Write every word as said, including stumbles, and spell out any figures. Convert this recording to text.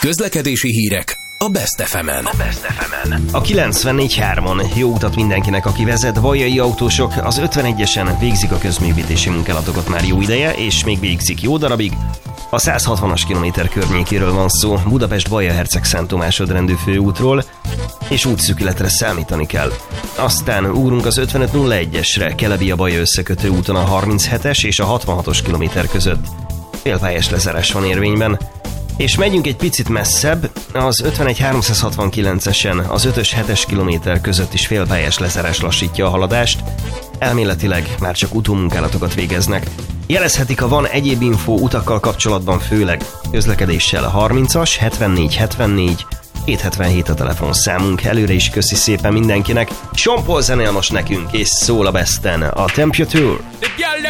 Közlekedési hírek a Best ef emen. A Best ef emen. A kilencvennégy hármon jó utat mindenkinek, aki vezet. Vajai autósok az ötvenegyesen végzik a közművítési munkálatokat már jó ideje, és még végzik jó darabig. A száz hatvanas kilométer környékéről van szó, Budapest-Baja-Herceg-Szent Tomásodrendű főútról, és útszűkületre számítani kell. Aztán ugrunk az ötvenöt nulla egyesre, Kelebia-Baja összekötő úton a harminchetes és a hatvanhatos kilométer között. Félpályás lezárás van érvényben. És megyünk egy picit messzebb, az ötvenegy háromszázhatvankilencesen az ötös hetes kilométer között is félpályás lezárás lassítja a haladást, elméletileg már csak utómunkálatokat végeznek. Jelezhetik, ha van egyéb infó utakkal kapcsolatban, főleg közlekedéssel. A harmincas hetvennégy hetvennégy hétszázhetvenhét a telefonszámunk. Előre is köszi szépen mindenkinek. Sean Paul zenél most nekünk, és szól a Besten a Temperature.